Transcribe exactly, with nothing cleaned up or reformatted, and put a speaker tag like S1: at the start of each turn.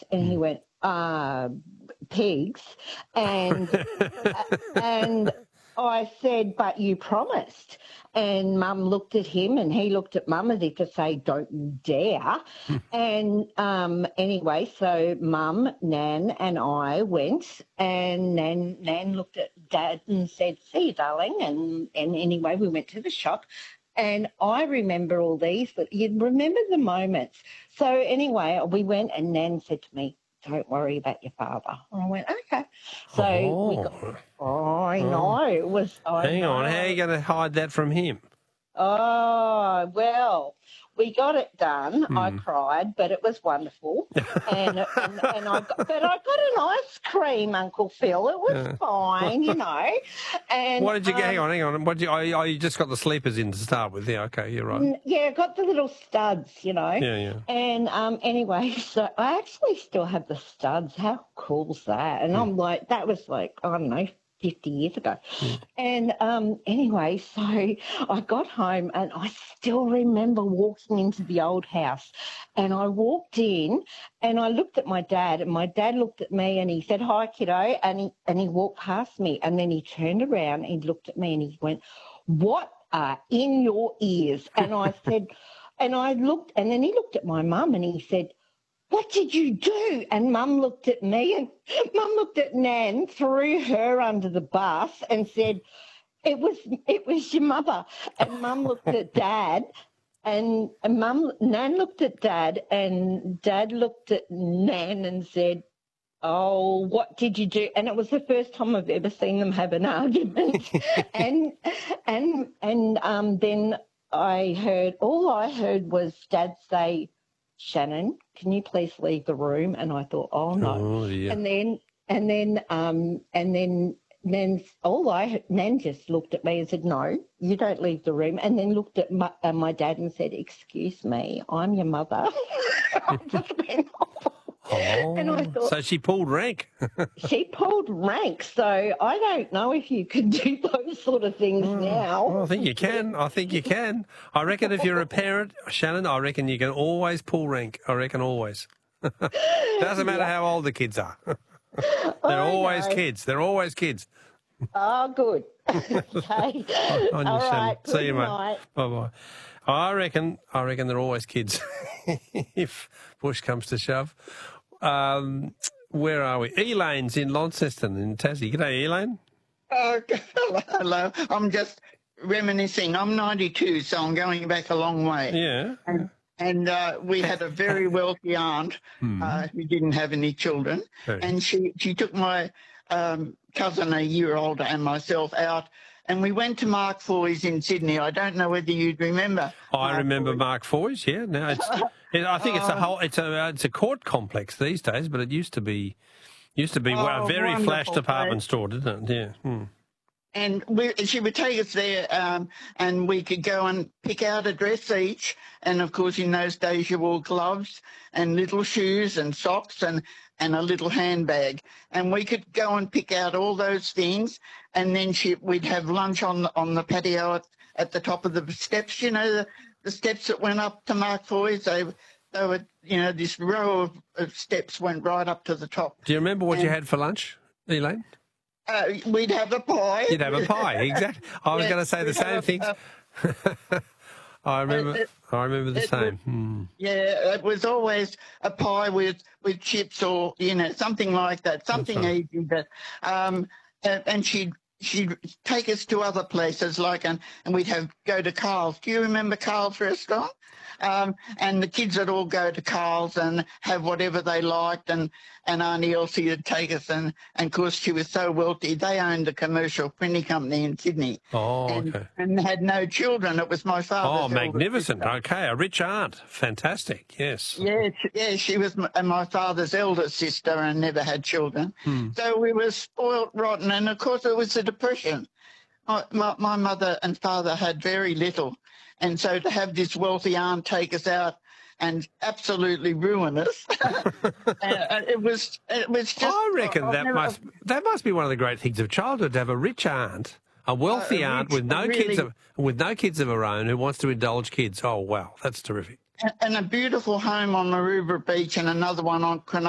S1: And he went, uh, pigs. And, and I said, but you promised. And Mum looked at him and he looked at Mum as if to say, don't you dare. and um, anyway, so Mum, Nan and I went, and Nan, Nan looked at Dad and said, see you, darling. And, and anyway, we went to the shop. And I remember all these, but you remember the moments. So anyway, we went and Nan said to me, don't worry about your father. And I went, okay. So
S2: oh.
S1: we got, oh, I know. It was, I
S2: Hang
S1: know.
S2: on, how are you going to hide that from him?
S1: Oh, well, we got it done.
S2: Hmm.
S1: I cried, but it was wonderful. and, and and I got, but I got an ice cream, Uncle Phil. It was fine, you know. And
S2: what did you get?
S1: um,
S2: Hang on, hang on. What did you? Oh, you just got the sleepers in to start with. Yeah, okay, you're right.
S1: Yeah, I got the little studs, you know.
S2: Yeah, yeah.
S1: And um, anyway, so I actually still have the studs. How cool's that? And
S2: Hmm.
S1: I'm like, that was like, I don't know, fifty years ago. Mm. And um, anyway, so I got home and I still remember walking into the old house, and I walked in and I looked at my dad, and my dad looked at me and he said, hi, kiddo, and he, and he walked past me, and then he turned around and he looked at me and he went, what are in your ears? And I said, and I looked, and then he looked at my mum and he said, what did you do? And Mum looked at me, and Mum looked at Nan, threw her under the bus and said, it was it was your mother. And Mum looked at Dad, and, and Mum, Nan looked at Dad, and Dad looked at Nan and said, oh, what did you do? And it was the first time I've ever seen them have an argument. and and and um, then I heard, all I heard was Dad say, Shannon, can you please leave the room? And I thought, oh no.
S2: Oh, yeah.
S1: And then, and then, um, and then, then all I Nan just looked at me and said, no, you don't leave the room. And then looked at my, uh, my dad and said, excuse me, I'm your mother. I just went, oh.
S2: Oh,
S1: and I thought,
S2: so she pulled rank.
S1: she pulled rank. So I don't know if you could do those sort of things
S2: oh,
S1: now.
S2: Well, I think you can. I think you can. I reckon if you're a parent, Shannon, I reckon you can always pull rank. I reckon always. Doesn't matter yeah. how old the kids are. They're
S1: I
S2: always
S1: know.
S2: kids. They're always kids.
S1: Oh, good. Okay.
S2: On
S1: All
S2: you,
S1: right.
S2: See you,
S1: night.
S2: mate. Bye-bye. I reckon, I reckon they're always kids if push comes to shove. Um, where are we? Elaine's in Launceston in Tassie. G'day, Elaine.
S3: Oh, hello, hello. I'm just reminiscing. I'm ninety-two, so I'm going back a long way.
S2: Yeah.
S3: And, and uh, we had a very wealthy aunt
S2: hmm.
S3: uh, who didn't have any children,
S2: okay.
S3: and she, she took my um, cousin, a year older, and myself out, and we went to Mark Foy's in Sydney. I don't know whether you'd remember.
S2: I
S3: Mark
S2: remember
S3: Foy.
S2: Mark Foy's. Yeah, no, it's. It, I think it's a whole. It's a. It's a court complex these days, but it used to be. Used to be
S3: oh,
S2: a very flash department
S3: place.
S2: store, didn't it? Yeah. Hmm.
S3: And we, she would take us there, um, and we could go and pick out a dress each. And, of course, in those days you wore gloves and little shoes and socks and, and a little handbag. And we could go and pick out all those things, and then she, we'd have lunch on the, on the patio at, at the top of the steps, you know, the, the steps that went up to Mark Foy's. They, they were, you know, this row of, of steps went right up to the top.
S2: Do you remember what
S3: and,
S2: you had for lunch, Elaine?
S3: Uh, we'd have a pie.
S2: You'd have a pie, exactly. I was
S3: yeah,
S2: going to say the same things. I remember.
S3: It,
S2: I remember the
S3: it,
S2: same.
S3: it,
S2: hmm.
S3: Yeah, it was always a pie with, with chips or you know something like that, something
S2: right.
S3: easy. But um, and, and she'd she'd take us to other places like and and we'd have go to Carl's. Do you remember Carl's restaurant? Um, and the kids would all go to Carl's and have whatever they liked, and, and Auntie Elsie would take us. And, and, of course, she was so wealthy. They owned a commercial printing company in Sydney.
S2: Oh,
S3: and,
S2: okay.
S3: And had no children. It was my father's
S2: Oh, magnificent.
S3: sister.
S2: Okay, a rich aunt. Fantastic, yes.
S3: Yeah, yeah, she was my, my father's eldest sister and never had children.
S2: Hmm.
S3: So we were spoilt rotten. And, of course, it was the Depression. My, my, my mother and father had very little. And so to have this wealthy aunt take us out and absolutely ruin us, uh, it was it was just.
S2: I reckon
S3: I've
S2: that
S3: never,
S2: must that must be one of the great things of childhood, to have a rich aunt, a wealthy
S3: uh, a
S2: aunt
S3: rich,
S2: with no
S3: really,
S2: kids of with no kids of her own who wants to indulge kids. Oh wow, that's terrific.
S3: And a beautiful home on Maroubra Beach and another one on Cronulla.